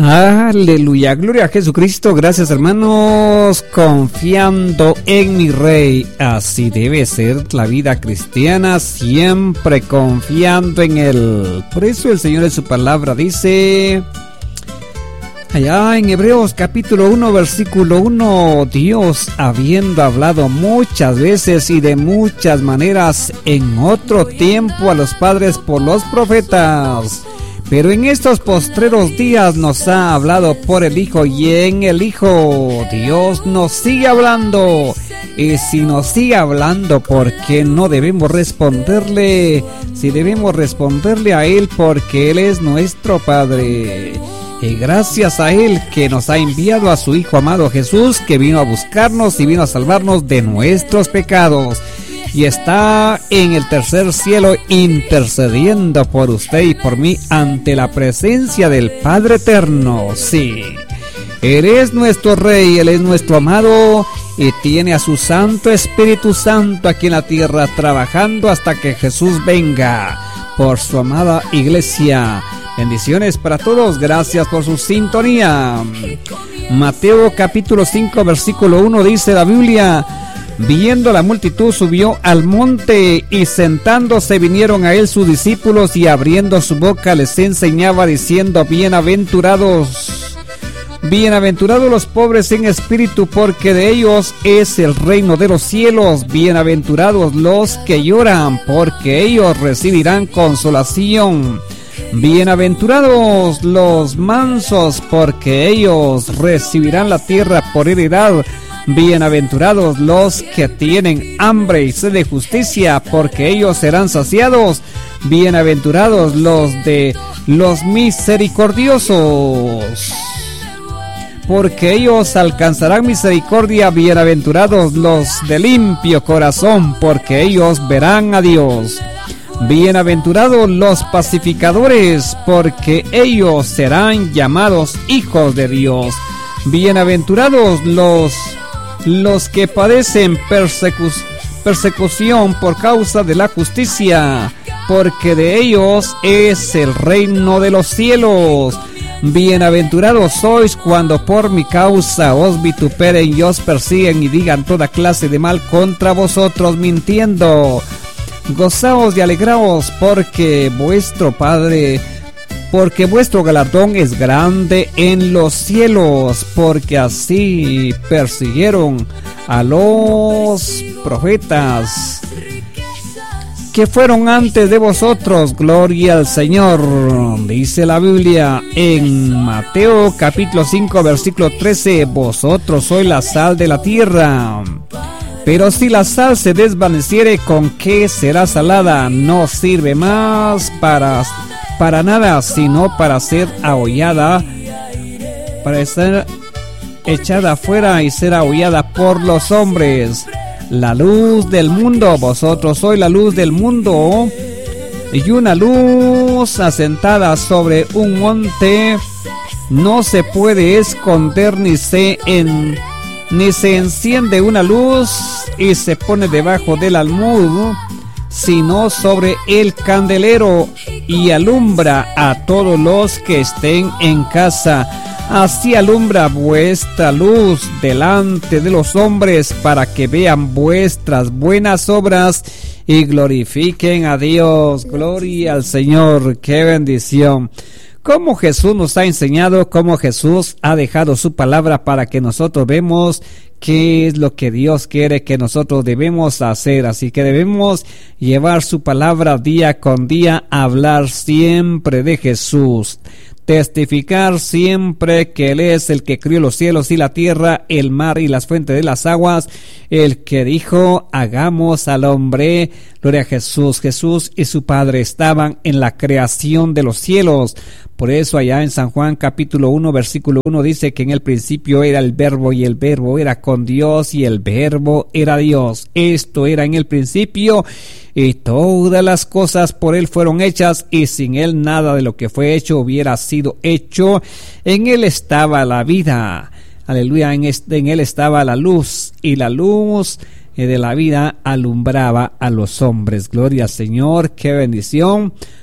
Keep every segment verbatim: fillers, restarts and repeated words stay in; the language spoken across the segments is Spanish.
Aleluya, gloria a Jesucristo. Gracias, hermanos. Confiando en mi Rey. Así debe ser la vida cristiana, siempre confiando en Él. Por eso el Señor en su palabra dice, allá en Hebreos capítulo uno versículo uno, Dios, habiendo hablado muchas veces y de muchas maneras en otro tiempo a los padres por los profetas, pero en estos postreros días nos ha hablado por el Hijo, y en el Hijo Dios nos sigue hablando. Y si nos sigue hablando, ¿por qué no debemos responderle? Si debemos responderle a Él, porque Él es nuestro Padre. Y gracias a Él que nos ha enviado a su Hijo amado Jesús, que vino a buscarnos y vino a salvarnos de nuestros pecados. Y está en el tercer cielo intercediendo por usted y por mí ante la presencia del Padre Eterno. Sí, Él es nuestro Rey, Él es nuestro amado y tiene a su Santo Espíritu Santo aquí en la tierra trabajando hasta que Jesús venga por su amada iglesia. Bendiciones para todos, gracias por su sintonía. Mateo capítulo cinco versículo uno dice la Biblia: viendo la multitud subió al monte, y sentándose vinieron a él sus discípulos, y abriendo su boca les enseñaba diciendo: bienaventurados, bienaventurados los pobres en espíritu, porque de ellos es el reino de los cielos. Bienaventurados los que lloran, porque ellos recibirán consolación. Bienaventurados los mansos, porque ellos recibirán la tierra por heredad. Bienaventurados los que tienen hambre y sed de justicia, porque ellos serán saciados. Bienaventurados los de los misericordiosos, porque ellos alcanzarán misericordia. Bienaventurados los de limpio corazón, porque ellos verán a Dios. Bienaventurados los pacificadores, porque ellos serán llamados hijos de Dios. Bienaventurados los los que padecen persecu- persecución por causa de la justicia, porque de ellos es el reino de los cielos. Bienaventurados sois cuando por mi causa os vituperen y os persiguen y digan toda clase de mal contra vosotros mintiendo. Gozaos y alegraos, porque vuestro Padre, porque vuestro galardón es grande en los cielos, porque así persiguieron a los profetas que fueron antes de vosotros. Gloria al Señor. Dice la Biblia en Mateo capítulo cinco versículo trece: vosotros sois la sal de la tierra. Pero si la sal se desvaneciere, ¿con qué será salada? No sirve más para, para nada, sino para ser ahollada, para ser echada afuera y ser ahollada por los hombres. La luz del mundo, vosotros sois la luz del mundo, y una luz asentada sobre un monte no se puede esconder, ni se en ni se enciende una luz y se pone debajo del almud, sino sobre el candelero, y alumbra a todos los que estén en casa. Así alumbra vuestra luz delante de los hombres, para que vean vuestras buenas obras y glorifiquen a Dios. Gloria al Señor, qué bendición. Como Jesús nos ha enseñado, como Jesús ha dejado su palabra para que nosotros vemos qué es lo que Dios quiere que nosotros debemos hacer. Así que debemos llevar su palabra día con día, hablar siempre de Jesús, testificar siempre que Él es el que crió los cielos y la tierra, el mar y las fuentes de las aguas, el que dijo: hagamos al hombre. Gloria a Jesús. Jesús y su Padre estaban en la creación de los cielos. Por eso allá en San Juan capítulo uno versículo uno dice que en el principio era el verbo, y el verbo era con Dios, y el verbo era Dios. Esto era en el principio, y todas las cosas por Él fueron hechas, y sin Él nada de lo que fue hecho hubiera sido hecho. En Él estaba la vida. Aleluya. En, este, en Él estaba la luz, y la luz de la vida alumbraba a los hombres. Gloria al Señor, qué bendición.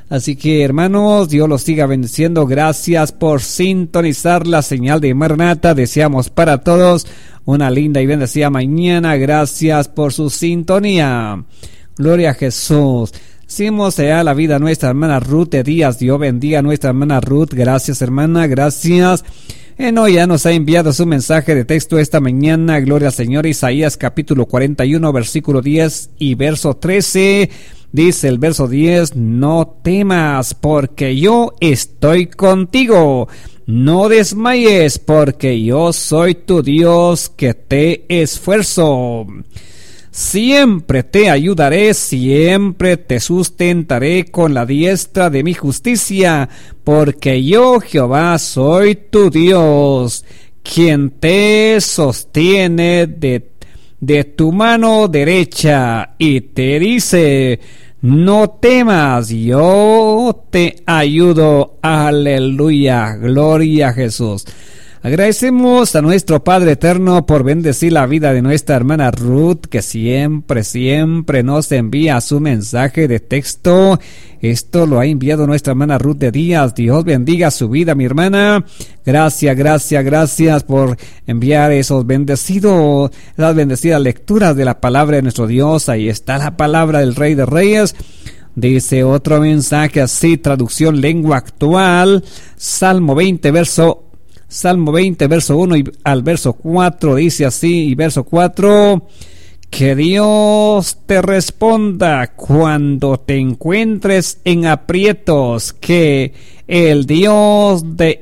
Así que, hermanos, Dios los siga bendiciendo. Gracias por sintonizar la señal de Maranata. Deseamos para todos una linda y bendecida mañana. Gracias por su sintonía. Gloria a Jesús. Decimos allá la vida a nuestra hermana Ruth de Díaz. Dios bendiga a nuestra hermana Ruth. Gracias, hermana. Gracias. Bueno, ya nos ha enviado su mensaje de texto esta mañana. Gloria al Señor. Isaías capítulo cuarenta y uno, versículo diez y verso trece. Dice el verso diez: no temas, porque yo estoy contigo. No desmayes, porque yo soy tu Dios, que te esfuerzo. Siempre te ayudaré, siempre te sustentaré con la diestra de mi justicia, porque yo, Jehová, soy tu Dios, quien te sostiene de de tu mano derecha, y te dice: no temas, yo te ayudo. Aleluya, gloria a Jesús. Agradecemos a nuestro Padre Eterno por bendecir la vida de nuestra hermana Ruth, que siempre, siempre nos envía su mensaje de texto. Esto lo ha enviado nuestra hermana Ruth de Díaz. Dios bendiga su vida, mi hermana. Gracias, gracias, gracias por enviar esos bendecidos, las bendecidas lecturas de la palabra de nuestro Dios. Ahí está la palabra del Rey de Reyes. Dice otro mensaje así, traducción lengua actual, Salmo veinte, verso Salmo veinte, verso uno y al verso cuatro, dice así, y verso cuatro: que Dios te responda cuando te encuentres en aprietos, que el Dios de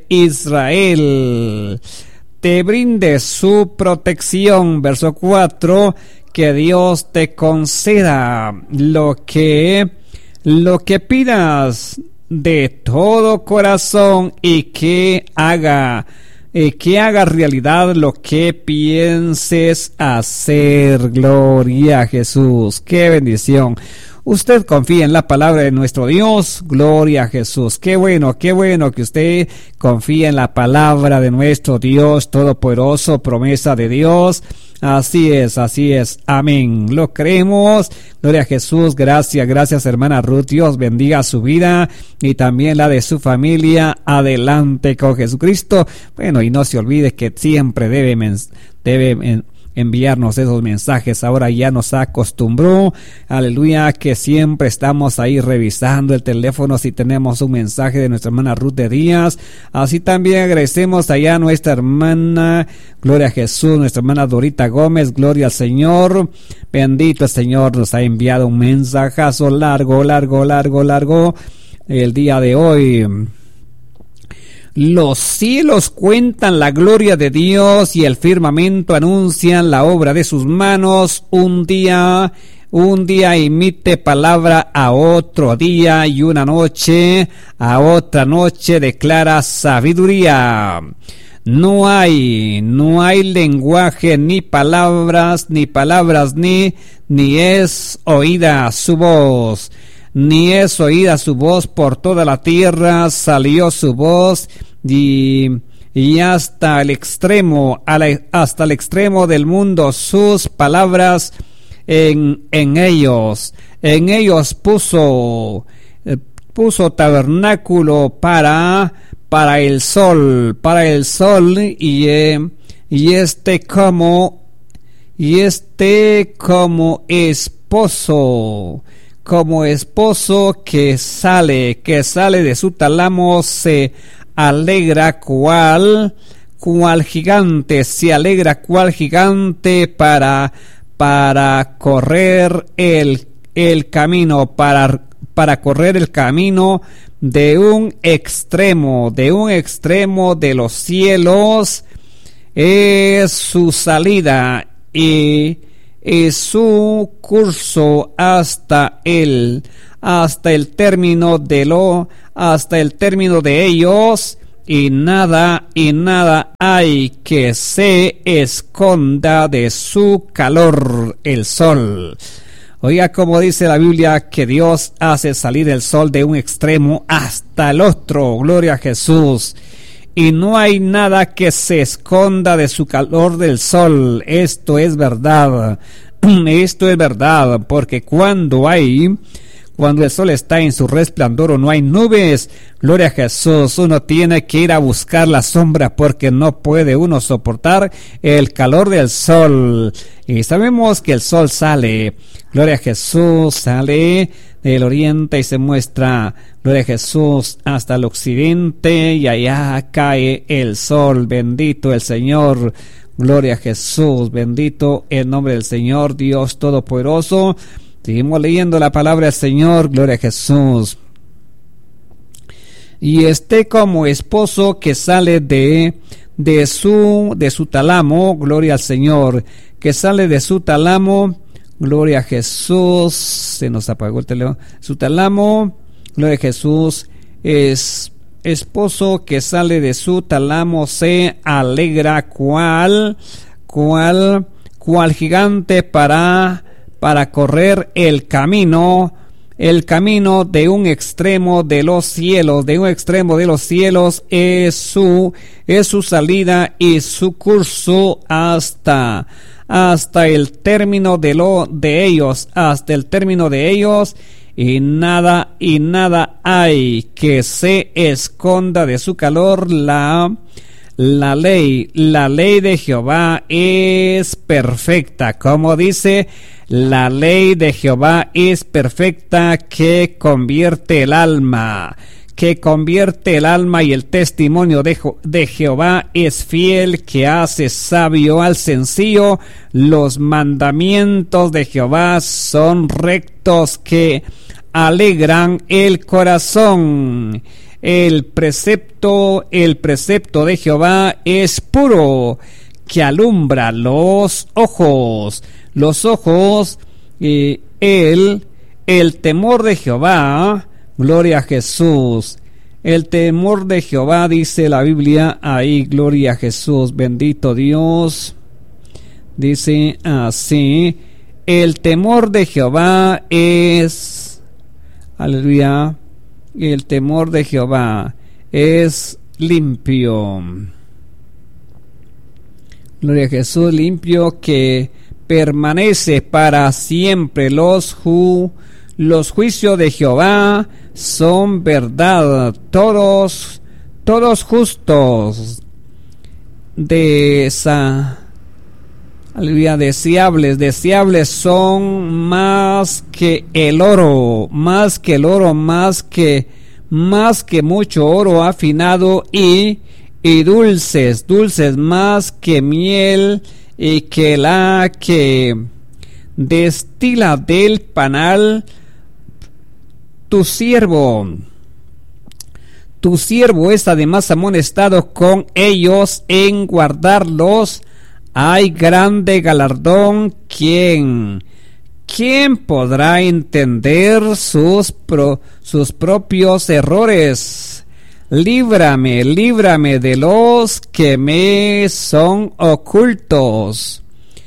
Israel te brinde su protección. Verso cuatro: que Dios te conceda lo que, lo que pidas de todo corazón, y que haga eh, que haga realidad lo que pienses hacer. Gloria a Jesús. Qué bendición. Usted confía en la palabra de nuestro Dios. Gloria a Jesús. Qué bueno, qué bueno que usted confía en la palabra de nuestro Dios Todopoderoso, promesa de Dios. Así es, así es. Amén. Lo creemos. Gloria a Jesús. Gracias, gracias, hermana Ruth. Dios bendiga su vida y también la de su familia. Adelante con Jesucristo. Bueno, y no se olvide que siempre debe, debe enviarnos esos mensajes. Ahora ya nos acostumbró, aleluya, que siempre estamos ahí revisando el teléfono si tenemos un mensaje de nuestra hermana Ruth de Díaz. Así también agradecemos allá a nuestra hermana, gloria a Jesús, nuestra hermana Dorita Gómez, gloria al Señor. Bendito el Señor, nos ha enviado un mensajazo largo, largo, largo, largo el día de hoy. Los cielos cuentan la gloria de Dios, y el firmamento anuncian la obra de sus manos. Un día, un día emite palabra a otro día, y una noche a otra noche declara sabiduría. No hay, no hay lenguaje, ni palabras, ni palabras, ni, ni es oída su voz. Ni es oída su voz por toda la tierra, salió su voz, y, y hasta el extremo, a la, hasta el extremo del mundo, sus palabras en, en ellos. En ellos puso, eh, puso tabernáculo para, para el sol, para el sol, y, eh, y este como, y este como esposo. Como esposo que sale, que sale de su tálamo, se alegra cual, cual gigante, se alegra cual gigante para, para correr el, el camino, para, para correr el camino de un extremo, de un extremo de los cielos, es su salida, y es su curso hasta el hasta el término de lo hasta el término de ellos, y nada y nada hay que se esconda de su calor. El sol. Oiga, como dice la Biblia, que Dios hace salir el sol de un extremo hasta el otro. Gloria a Jesús. Y no hay nada que se esconda de su calor del sol. Esto es verdad. Esto es verdad, porque cuando hay, cuando el sol está en su resplandor o no hay nubes. Gloria a Jesús, uno tiene que ir a buscar la sombra porque no puede uno soportar el calor del sol. Y sabemos que el sol sale, gloria a Jesús, sale del oriente y se muestra, gloria a Jesús, hasta el occidente, y allá cae el sol. Bendito el Señor, gloria a Jesús, bendito el nombre del Señor Dios Todopoderoso. Seguimos leyendo la palabra del Señor, gloria a Jesús. Y esté como esposo que sale de, de su, de su tálamo, gloria al Señor, que sale de su tálamo, gloria a Jesús. Se nos apagó el teléfono. Su tálamo, gloria a Jesús, es esposo que sale de su tálamo se alegra, cual, cual, cual gigante para, para correr el camino, el camino de un extremo de los cielos, de un extremo de los cielos es su, es su salida y su curso hasta, hasta el término de lo, de ellos, hasta el término de ellos. Y nada, y nada hay que se esconda de su calor. La, la ley, la ley de Jehová es perfecta. Como dice, la ley de Jehová es perfecta, que convierte el alma, que convierte el alma, y el testimonio de, de Jehová es fiel, que hace sabio al sencillo. Los mandamientos de Jehová son rectos, que alegran el corazón. El precepto, el precepto de Jehová es puro, que alumbra los ojos. Los ojos, eh, el, el temor de Jehová, gloria a Jesús. El temor de Jehová, dice la Biblia ahí, gloria a Jesús, bendito Dios. Dice así: el temor de Jehová es, aleluya, el temor de Jehová es limpio. Gloria a Jesús, limpio, que permanece para siempre. Los, ju, los juicios de Jehová son verdad, todos, todos justos, de esa, aleluya, deseables, deseables son más que el oro, más que el oro, más que, más que mucho oro afinado, y, y dulces, dulces más que miel, y que la que destila del panal. Tu siervo, tu siervo es además amonestado con ellos en guardarlos. Hay grande galardón. ¿Quién? ¿Quién podrá entender sus, pro, sus propios errores? Líbrame, líbrame de los que me son ocultos.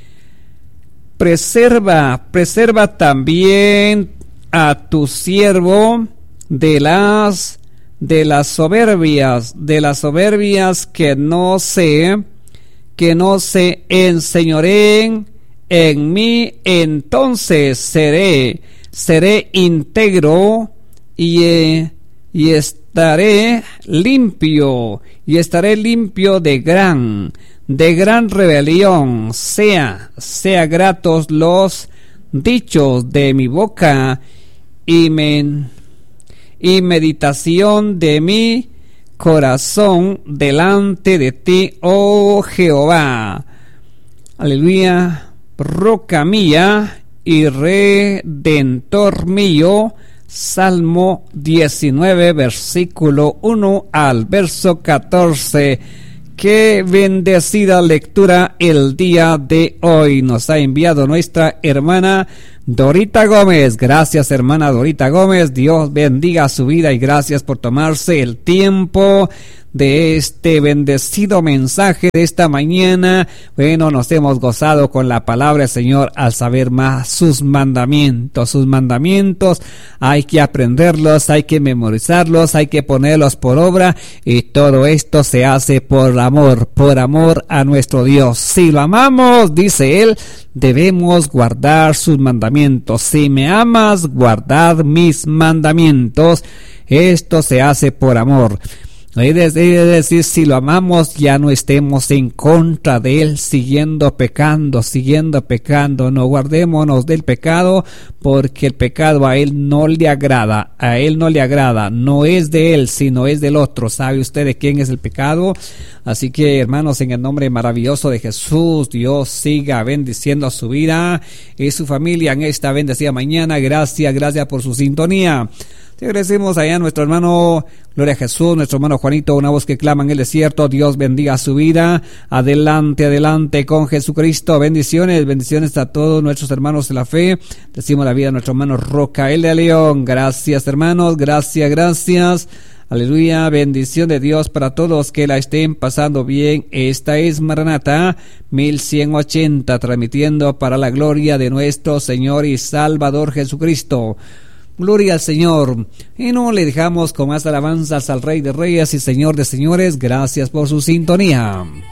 Preserva, preserva también a tu siervo de las, de las soberbias, de las soberbias que no se, que no se enseñoreen en mí. Entonces seré, seré íntegro y, eh, y estaré limpio, y estaré limpio de gran, de gran rebelión. Sea, sea gratos los dichos de mi boca, y, me, y meditación de mi corazón delante de ti, oh Jehová. Aleluya. Roca mía y redentor mío. Salmo diecinueve, versículo uno al verso catorce. Qué bendecida lectura el día de hoy nos ha enviado nuestra hermana Dorita Gómez. Gracias, hermana Dorita Gómez. Dios bendiga su vida y gracias por tomarse el tiempo de este bendecido mensaje de esta mañana. Bueno, nos hemos gozado con la palabra del Señor al saber más sus mandamientos. Sus mandamientos hay que aprenderlos, hay que memorizarlos, hay que ponerlos por obra, y todo esto se hace por amor, por amor a nuestro Dios. Si lo amamos, dice Él, debemos guardar sus mandamientos. mandamientos. Si me amas, guardad mis mandamientos. Esto se hace por amor. Es decir, si lo amamos, ya no estemos en contra de él, siguiendo pecando, siguiendo pecando. No guardémonos del pecado, porque el pecado a él no le agrada, a él no le agrada, no es de él, sino es del otro. ¿Sabe usted de quién es el pecado? Así que, hermanos, en el nombre maravilloso de Jesús, Dios siga bendiciendo su vida y su familia en esta bendecida mañana. Gracias, gracias por su sintonía. Te agradecemos allá a nuestro hermano, gloria a Jesús, nuestro hermano Juanito, una voz que clama en el desierto. Dios bendiga su vida. Adelante, adelante con Jesucristo. Bendiciones, bendiciones a todos nuestros hermanos de la fe. Decimos la vida a nuestro hermano Rocael de León. Gracias, hermanos, gracias, gracias. Aleluya, bendición de Dios para todos que la estén pasando bien. Esta es Maranata mil ciento ochenta, transmitiendo para la gloria de nuestro Señor y Salvador Jesucristo. Gloria al Señor. Y no le dejamos con más alabanzas al Rey de Reyes y Señor de Señores. Gracias por su sintonía.